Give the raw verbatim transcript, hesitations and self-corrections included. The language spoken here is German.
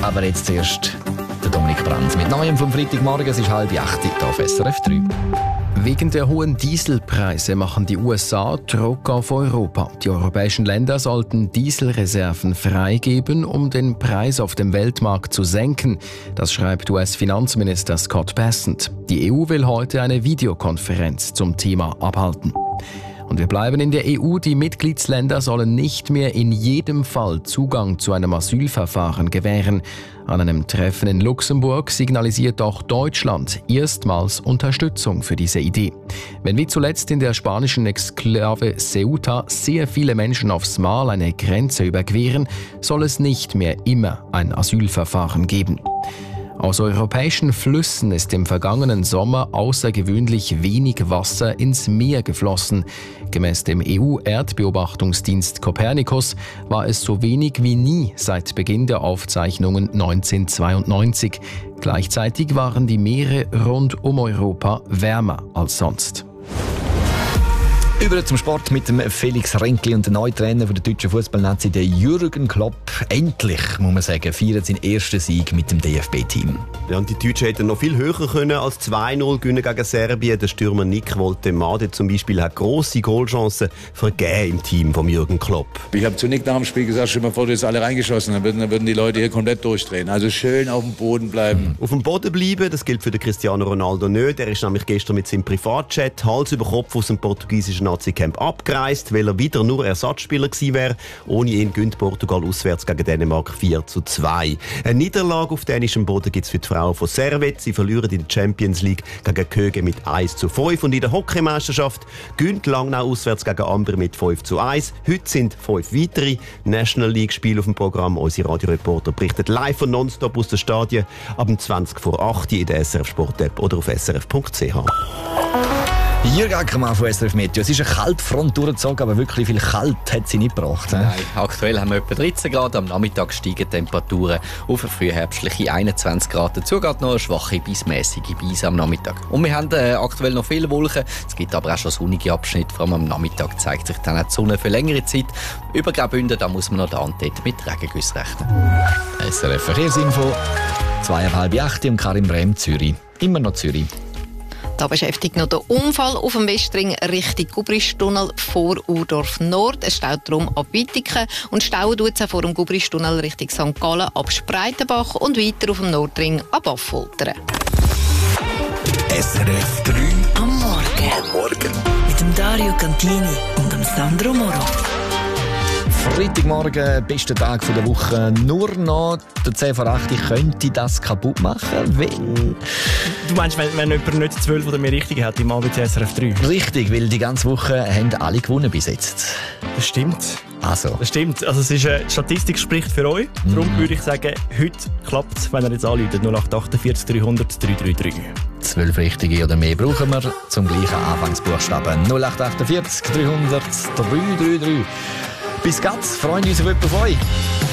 aber jetzt zuerst der Dominik Brandt mit Neuem vom Freitagmorgen. Es ist halb acht hier auf S R F drei. Wegen der hohen Dieselpreise machen die U S A Druck auf Europa. Die europäischen Länder sollten Dieselreserven freigeben, um den Preis auf dem Weltmarkt zu senken. Das schreibt U S-Finanzminister Scott Bessent. Die E U will heute eine Videokonferenz zum Thema abhalten. Und wir bleiben in der E U. Die Mitgliedsländer sollen nicht mehr in jedem Fall Zugang zu einem Asylverfahren gewähren. An einem Treffen in Luxemburg signalisiert auch Deutschland erstmals Unterstützung für diese Idee. Wenn wie zuletzt in der spanischen Exklave Ceuta sehr viele Menschen aufs Mal eine Grenze überqueren, soll es nicht mehr immer ein Asylverfahren geben. Aus europäischen Flüssen ist im vergangenen Sommer außergewöhnlich wenig Wasser ins Meer geflossen. Gemäss dem E U-Erdbeobachtungsdienst Copernicus war es so wenig wie nie seit Beginn der Aufzeichnungen neunzehnhundertzweiundneunzig. Gleichzeitig waren die Meere rund um Europa wärmer als sonst. Über zum Sport mit dem Felix Renkli und dem neuen Trainer der deutschen Fußballnazi, der Jürgen Klopp. Endlich, muss man sagen, feiert seinen ersten Sieg mit dem D F B-Team. Ja, und die Deutschen hätten noch viel höher können als zwei null gewinnen gegen Serbien. Der Stürmer Nick Woltemade zum Beispiel hat grosse Goalchancen vergeben im Team von Jürgen Klopp. Ich habe zu Nick nach dem Spiel gesagt, stell dir mal vor, du hättest alle reingeschossen, dann würden, dann würden die Leute hier komplett durchdrehen. Also schön auf dem Boden bleiben. Auf dem Boden bleiben, das gilt für den Cristiano Ronaldo nicht. Er ist nämlich gestern mit seinem Privatjet Hals über Kopf aus dem portugiesischen Nazi-Camp abgereist, weil er wieder nur Ersatzspieler gewesen wäre. Ohne ihn gewinnt Portugal auswärts gegen Dänemark vier zu zwei. Eine Niederlage auf dänischem Boden gibt es für die Frauen von Servet. Sie verlieren in der Champions League gegen Köge mit eins zu fünf. Und in der Hockeymeisterschaft gewinnt Langnau auswärts gegen Amber mit fünf zu eins. Heute sind fünf weitere National League-Spiele auf dem Programm. Unsere Radioreporter berichten live und nonstop aus den Stadien ab zwanzig vor acht in der S R F Sport-App oder auf s r f punkt c h. Jürgen Ackermann von S R F Meteo. Es ist eine Kaltfront durchgezogen, aber wirklich viel kalt hat sie nicht gebracht. Nein, aktuell haben wir etwa dreizehn Grad. Am Nachmittag steigen die Temperaturen auf eine frühherbstliche einundzwanzig Grad. Dazu geht noch eine schwache bis mäßige Brise am Nachmittag. Und wir haben äh, aktuell noch viele Wolken. Es gibt aber auch schon sonnige Abschnitte. Vor allem am Nachmittag zeigt sich dann auch die Sonne für längere Zeit. Über Graubünden, da muss man noch da und dort mit Regengüssen rechnen. S R F Verkehrsinfo, zweieinhalb acht und Karin Brehm, Zürich. Immer noch Zürich. Da beschäftigt noch der Unfall auf dem Westring Richtung Gubristunnel vor Urdorf Nord. Es staut darum ab Wittigen und stauen tut es vor dem Gubristunnel Richtung Sankt Gallen ab Spreitenbach und weiter auf dem Nordring ab Affoltern. S R F drei am Morgen. Am Morgen. Mit dem Dario Cantini und dem Sandro Moro. Freitagmorgen, bester Tag der Woche. Nur noch der zehn vor acht könnte das kaputt machen, wenn... Du meinst, wenn, wenn jemand nicht zwölf oder mehr richtig hat im A B C S R F drei? Richtig, weil die ganze Woche haben alle gewonnen bis jetzt. Das stimmt. Also. Das stimmt. Also es ist eine Statistik spricht für euch. Mm. Darum würde ich sagen, heute klappt es, wenn ihr jetzt anruft. null acht acht vier dreihundert drei drei drei. Zwölf richtige oder mehr brauchen wir zum gleichen Anfangsbuchstaben. null acht acht vier dreihundert drei drei drei. Bis ganz, freuen uns auf jemanden von euch.